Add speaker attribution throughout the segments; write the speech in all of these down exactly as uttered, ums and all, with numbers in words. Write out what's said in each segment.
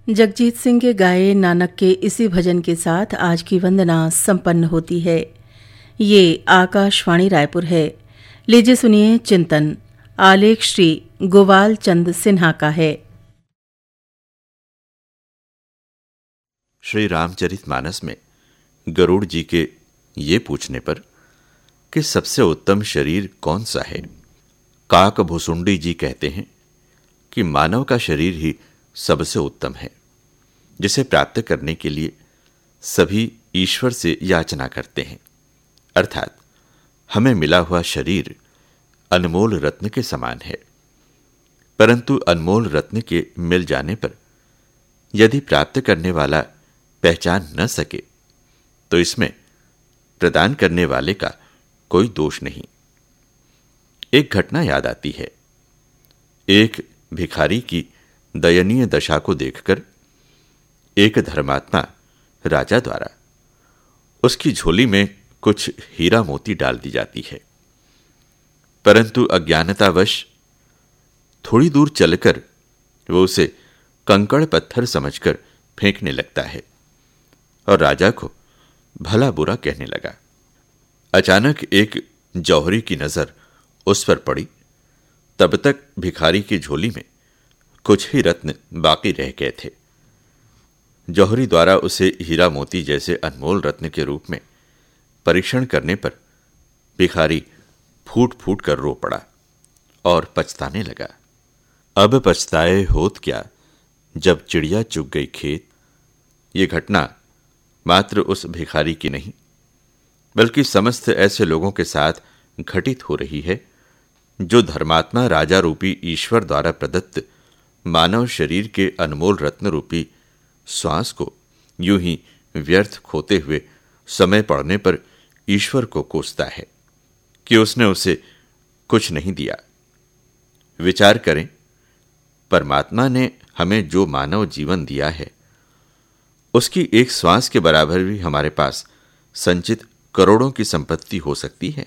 Speaker 1: जगजीत सिंह के गाए नानक के इसी भजन के साथ आज की वंदना संपन्न होती है। ये आकाशवाणी रायपुर है। लीजिए सुनिए चिंतन। आलेख श्री गोपाल चंद सिन्हा का है।
Speaker 2: श्री रामचरितमानस में गरुड़ जी के ये पूछने पर कि सबसे उत्तम शरीर कौन सा है, काक भुसुंडी जी कहते हैं कि मानव का शरीर ही सबसे उत्तम है, जिसे प्राप्त करने के लिए सभी ईश्वर से याचना करते हैं। अर्थात हमें मिला हुआ शरीर अनमोल रत्न के समान है, परंतु अनमोल रत्न के मिल जाने पर यदि प्राप्त करने वाला पहचान न सके तो इसमें प्रदान करने वाले का कोई दोष नहीं। एक घटना याद आती है। एक भिखारी की दयनीय दशा को देखकर एक धर्मात्मा राजा द्वारा उसकी झोली में कुछ हीरा मोती डाल दी जाती है, परंतु अज्ञानतावश थोड़ी दूर चलकर वो उसे कंकड़ पत्थर समझकर फेंकने लगता है और राजा को भला बुरा कहने लगा। अचानक एक जौहरी की नजर उस पर पड़ी। तब तक भिखारी की झोली में कुछ ही रत्न बाकी रह गए थे। जौहरी द्वारा उसे हीरा मोती जैसे अनमोल रत्न के रूप में परीक्षण करने पर भिखारी फूट फूट कर रो पड़ा और पछताने लगा। अब पछताए होत क्या, जब चिड़िया चुग गई खेत। ये घटना मात्र उस भिखारी की नहीं, बल्कि समस्त ऐसे लोगों के साथ घटित हो रही है जो धर्मात्मा राजा रूपी ईश्वर द्वारा प्रदत्त मानव शरीर के अनमोल रत्न रूपी श्वास को यूं ही व्यर्थ खोते हुए समय पड़ने पर ईश्वर को कोसता है कि उसने उसे कुछ नहीं दिया। विचार करें, परमात्मा ने हमें जो मानव जीवन दिया है उसकी एक श्वास के बराबर भी हमारे पास संचित करोड़ों की संपत्ति हो सकती है।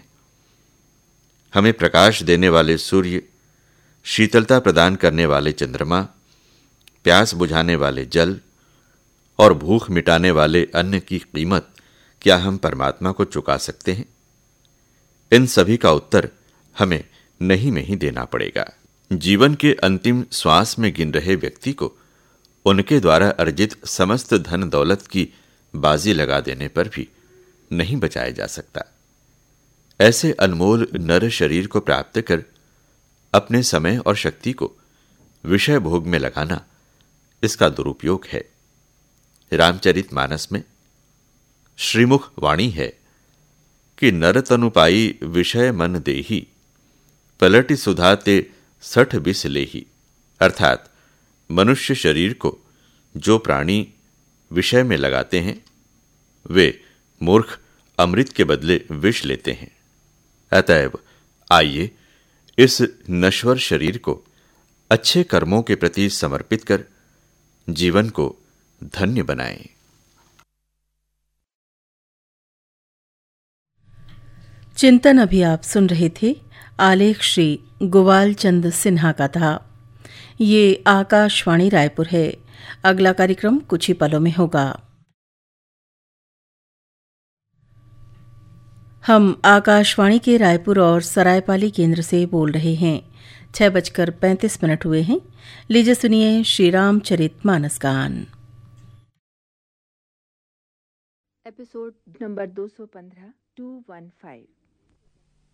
Speaker 2: हमें प्रकाश देने वाले सूर्य, शीतलता प्रदान करने वाले चंद्रमा, प्यास बुझाने वाले जल और भूख मिटाने वाले अन्न की कीमत क्या हम परमात्मा को चुका सकते हैं? इन सभी का उत्तर हमें नहीं में ही देना पड़ेगा। जीवन के अंतिम श्वास में गिन रहे व्यक्ति को उनके द्वारा अर्जित समस्त धन दौलत की बाजी लगा देने पर भी नहीं बचाया जा सकता। ऐसे अनमोल नर शरीर को प्राप्त कर अपने समय और शक्ति को विषय भोग में लगाना इसका दुरुपयोग है। रामचरितमानस में श्रीमुख वाणी है कि नर तनु पाई विषय मन देही, पलटि सुधाते सठ बिस लेही। अर्थात मनुष्य शरीर को जो प्राणी विषय में लगाते हैं वे मूर्ख अमृत के बदले विष लेते हैं। अतएव आइए इस नश्वर शरीर को अच्छे कर्मों के प्रति समर्पित कर जीवन को धन्य बनाएं।
Speaker 1: चिंतन अभी आप सुन रहे थे। आलेख श्री गोपाल चंद सिन्हा का था। ये आकाशवाणी रायपुर है। अगला कार्यक्रम कुछ ही पलों में होगा। हम आकाशवाणी के रायपुर और सरायपाली केंद्र से बोल रहे हैं। छह बजकर पैंतीस मिनट हुए हैं। लीजिए सुनिए श्री रामचरितमानस गान।
Speaker 3: एपिसोड नंबर दो सौ पंद्रह, टू वन फाइव।